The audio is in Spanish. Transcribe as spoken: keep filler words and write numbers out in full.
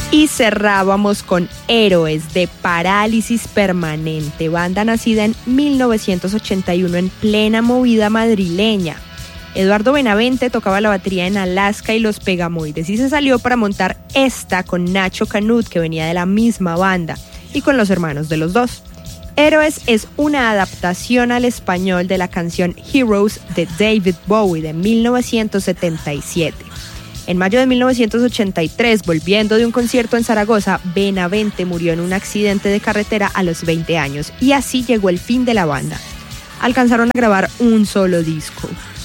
Y cerrábamos con Héroes de Parálisis Permanente, banda nacida en mil novecientos ochenta y uno en plena movida madrileña. Eduardo Benavente tocaba la batería en Alaska y Los Pegamoides y se salió para montar esta con Nacho Canut, que venía de la misma banda, y con los hermanos de los dos. Héroes es una adaptación al español de la canción Heroes de David Bowie de mil novecientos setenta y siete. En mayo de mil novecientos ochenta y tres, volviendo de un concierto en Zaragoza, Benavente murió en un accidente de carretera a los veinte años y así llegó el fin de la banda. Alcanzaron a grabar un solo disco.